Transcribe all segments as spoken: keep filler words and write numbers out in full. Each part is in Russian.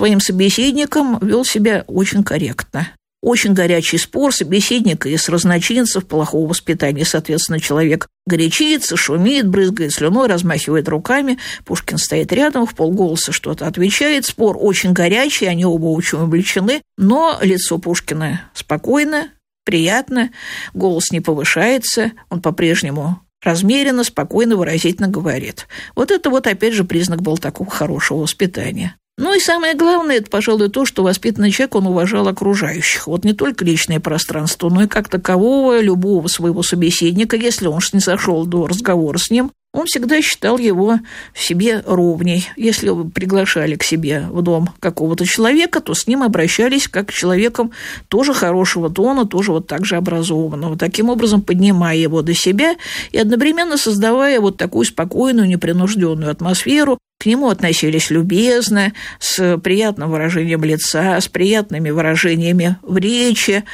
своим собеседником вел себя очень корректно. Очень горячий спор собеседника из разночинцев плохого воспитания. Соответственно, человек горячится, шумит, брызгает слюной, размахивает руками. Пушкин стоит рядом, в полголоса что-то отвечает. Спор очень горячий, они оба очень увлечены. Но лицо Пушкина спокойно, приятно, голос не повышается, он по-прежнему размеренно, спокойно, выразительно говорит. Вот это вот, опять же, признак был такого хорошего воспитания. Ну и самое главное, это, пожалуй, то, что воспитанный человек, он уважал окружающих. Вот не только личное пространство, но и как такового любого своего собеседника, если он не сошел до разговора с ним, он всегда считал его в себе ровней. Если вы приглашали к себе в дом какого-то человека, то с ним обращались как к человеком тоже хорошего тона, тоже вот так же образованного. Таким образом, поднимая его до себя и одновременно создавая вот такую спокойную, непринужденную атмосферу. К нему относились любезно, с приятным выражением лица, с приятными выражениями в речи.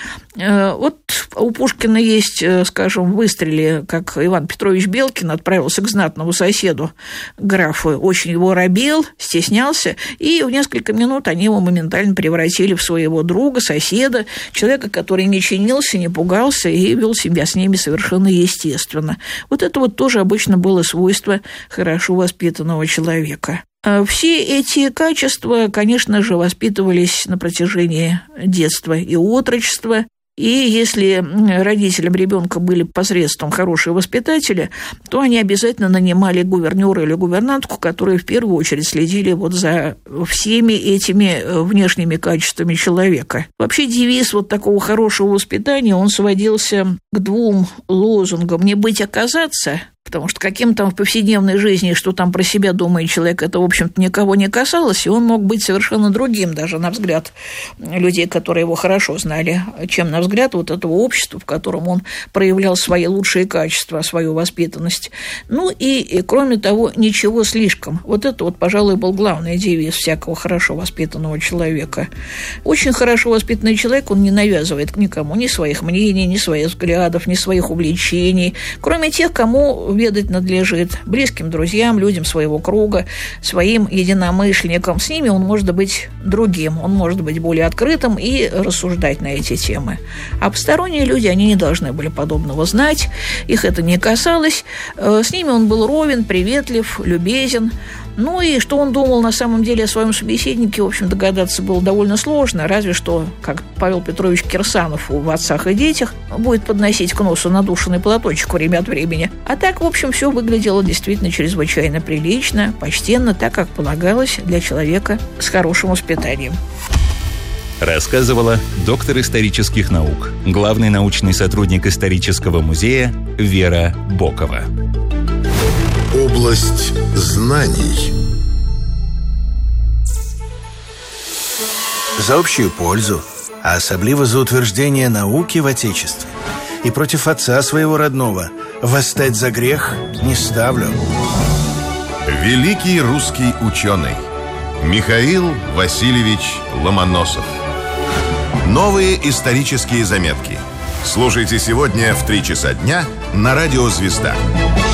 Вот у Пушкина есть, скажем, в «Выстреле», как Иван Петрович Белкин отправился к знатному соседу, графу, очень его робел, стеснялся, и в несколько минут они его моментально превратили в своего друга, соседа, человека, который не чинился, не пугался и вел себя с ними совершенно естественно. Вот это вот тоже обычно было свойство хорошо воспитанного человека. Все эти качества, конечно же, воспитывались на протяжении детства и отрочества. И если родителям ребенка были посредством хорошие воспитатели, то они обязательно нанимали гувернера или гувернантку, которые в первую очередь следили вот за всеми этими внешними качествами человека. Вообще девиз вот такого хорошего воспитания, он сводился к двум лозунгам: не быть, а казаться. Потому что каким там в повседневной жизни, что там про себя думает человек, это, в общем-то, никого не касалось, и он мог быть совершенно другим, даже на взгляд людей, которые его хорошо знали, чем на взгляд вот этого общества, в котором он проявлял свои лучшие качества, свою воспитанность. Ну и, и кроме того, ничего слишком. Вот это вот, пожалуй, был главный девиз всякого хорошо воспитанного человека. Очень хорошо воспитанный человек, он не навязывает никому ни своих мнений, ни своих взглядов, ни своих увлечений, кроме тех, кому ведать надлежит, близким друзьям, людям своего круга, своим единомышленникам. С ними он может быть другим, он может быть более открытым и рассуждать на эти темы. А посторонние люди, они не должны были подобного знать, их это не касалось. С ними он был ровен, приветлив, любезен. Ну и что он думал на самом деле о своем собеседнике, в общем, догадаться было довольно сложно, разве что, как Павел Петрович Кирсанов в «Отцах и детях» будет подносить к носу надушенный платочек время от времени. А так, в общем, все выглядело действительно чрезвычайно прилично, почтенно, так, как полагалось для человека с хорошим воспитанием. Рассказывала доктор исторических наук, главный научный сотрудник исторического музея Вера Бокова. Область знаний. За общую пользу, а особливо за утверждение науки в Отечестве. И против отца своего родного восстать за грех не ставлю. Великий русский ученый Михаил Васильевич Ломоносов. Новые исторические заметки. Слушайте сегодня в три часа дня на радио «Звезда».